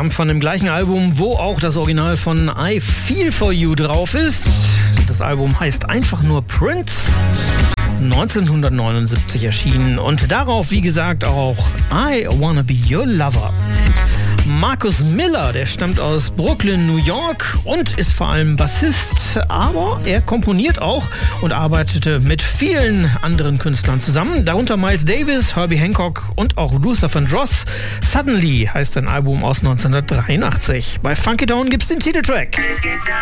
stammt von dem gleichen Album, wo auch das Original von I Feel For You drauf ist. Das Album heißt einfach nur Prince, 1979 erschienen. Und darauf, wie gesagt, auch I Wanna Be Your Lover. Marcus Miller, der stammt aus Brooklyn, New York und ist vor allem Bassist, aber er komponiert auch und arbeitete mit vielen anderen Künstlern zusammen, darunter Miles Davis, Herbie Hancock und auch Luther Vandross. Suddenly heißt sein Album aus 1983. Bei Funky Town gibt's den Titeltrack.